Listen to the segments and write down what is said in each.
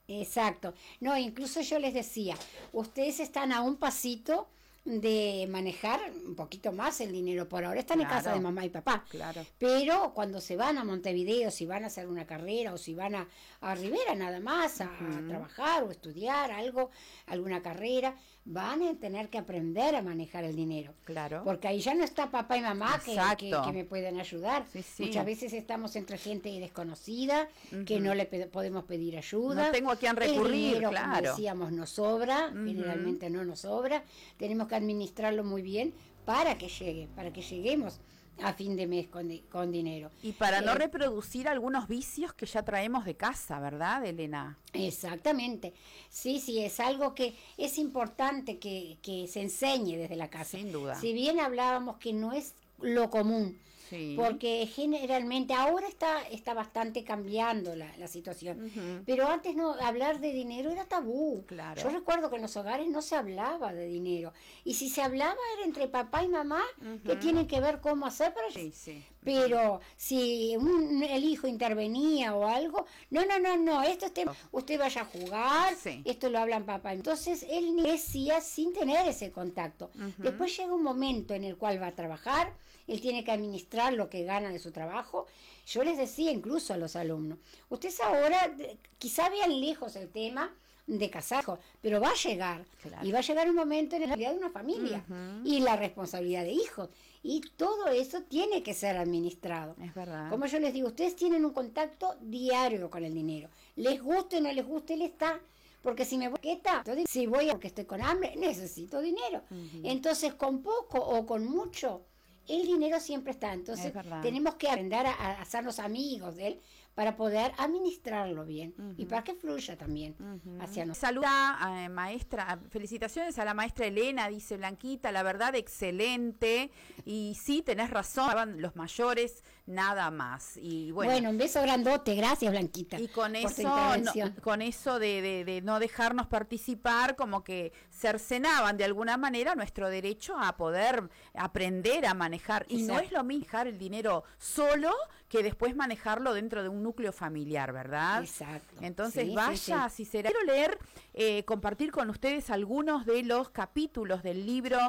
Exacto. No, incluso yo les decía, ustedes están a un pasito de manejar un poquito más el dinero. Por ahora están en casa de Claro, mamá y papá. claro. Pero cuando se van a Montevideo, si van a hacer una carrera o si van a Rivera nada más a trabajar o estudiar algo, alguna carrera, van a tener que aprender a manejar el dinero. Claro. Porque ahí ya no está papá y mamá Exacto. que me pueden ayudar. Sí, sí. Muchas veces estamos entre gente desconocida, que no le podemos pedir ayuda. No tengo a quién recurrir, el dinero, claro. como decíamos, nos sobra, generalmente no nos sobra. Tenemos que administrarlo muy bien para que lleguemos a fin de mes con dinero. Y para no reproducir algunos vicios que ya traemos de casa, ¿verdad, Elena? Exactamente. Sí, sí, es algo que es importante que se enseñe desde la casa. Sin duda. Si bien hablábamos que no es lo común, sí. Porque generalmente ahora está bastante cambiando la situación, pero antes no, hablar de dinero era tabú. Claro. Yo recuerdo que en los hogares no se hablaba de dinero, y si se hablaba era entre papá y mamá, que tienen que ver cómo hacer para sí, sí. Pero si el hijo intervenía o algo, no, esto usted vaya a jugar, sí. Esto lo hablan papá. Entonces él decía sin tener ese contacto. Después llega un momento en el cual va a trabajar, él tiene que administrar lo que gana de su trabajo. Yo les decía incluso a los alumnos, ustedes ahora quizá vean lejos el tema de casar, pero va a llegar, claro. Y va a llegar un momento en la vida de una familia y la responsabilidad de hijos, y todo eso tiene que ser administrado. Es verdad. Como yo les digo, ustedes tienen un contacto diario con el dinero, les guste o no les guste, él está. Porque si me voy si voy porque estoy con hambre, necesito dinero. Entonces, con poco o con mucho, el dinero siempre está. Entonces tenemos que aprender a hacernos amigos de él para poder administrarlo bien y para que fluya también hacia nosotros. Saluda, maestra, felicitaciones a la maestra Elena, dice Blanquita, la verdad excelente, y sí, tenés razón, los mayores nada más. Y bueno, un beso grandote, gracias Blanquita. Y con eso, con eso de no dejarnos participar, como que cercenaban de alguna manera nuestro derecho a poder aprender a manejar. Y no es lo mismo dejar el dinero solo que después manejarlo dentro de un núcleo familiar, ¿verdad? Exacto. Entonces si será. Quiero leer, compartir con ustedes algunos de los capítulos del libro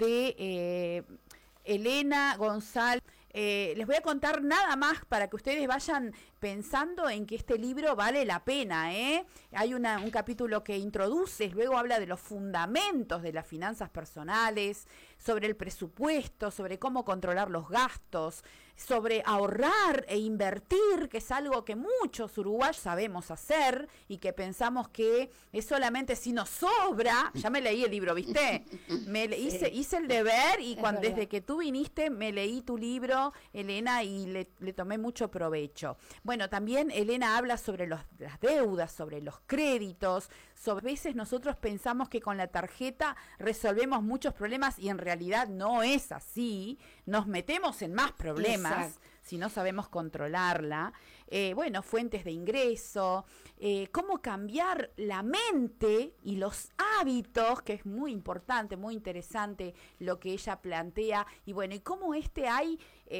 de Elena González. Les voy a contar nada más para que ustedes vayan pensando en que este libro vale la pena, Hay un capítulo que introduce, luego habla de los fundamentos de las finanzas personales, sobre el presupuesto, sobre cómo controlar los gastos, sobre ahorrar e invertir, que es algo que muchos uruguayos sabemos hacer y que pensamos que es solamente si nos sobra. Ya me leí el libro, ¿viste? Hice el deber y desde que tú viniste me leí tu libro, Elena, y le tomé mucho provecho. Bueno, también Elena habla sobre las deudas, sobre los créditos, a veces nosotros pensamos que con la tarjeta resolvemos muchos problemas y en realidad no es así, nos metemos en más problemas. Exacto. Si no sabemos controlarla. Fuentes de ingreso, cómo cambiar la mente y los hábitos, que es muy importante, muy interesante lo que ella plantea, y cómo hay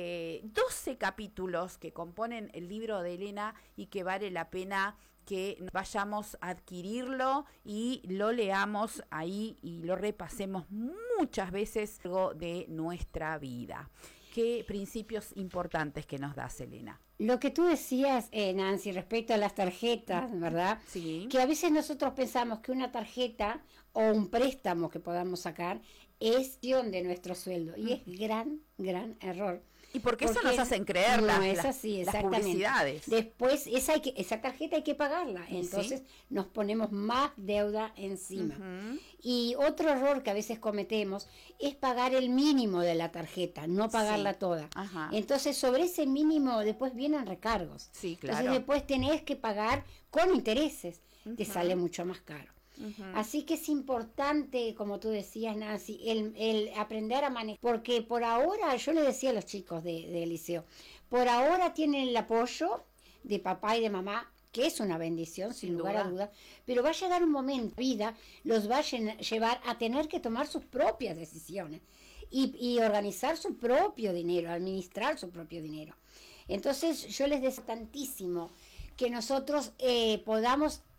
12 capítulos que componen el libro de Elena y que vale la pena que vayamos a adquirirlo y lo leamos ahí y lo repasemos muchas veces de nuestra vida. ¿Qué principios importantes que nos das, Elena? Lo que tú decías, Nancy, respecto a las tarjetas, ¿verdad? Sí. Que a veces nosotros pensamos que una tarjeta o un préstamo que podamos sacar es de nuestro sueldo, y es gran error. ¿Y porque eso nos hacen creer las publicidades? Después esa tarjeta hay que pagarla, entonces nos ponemos más deuda encima. Y otro error que a veces cometemos es pagar el mínimo de la tarjeta, no pagarla toda. Entonces sobre ese mínimo después vienen recargos. Sí, claro. Entonces después tenés que pagar con intereses, te sale mucho más caro. Así que es importante, como tú decías, Nancy, el aprender a manejar, porque por ahora, yo le decía a los chicos del liceo, por ahora tienen el apoyo de papá y de mamá, que es una bendición, sin lugar a dudas, pero va a llegar un momento, vida los va a llevar a tener que tomar sus propias decisiones y organizar su propio dinero, administrar su propio dinero. Entonces yo les deseo tantísimo que nosotros podamos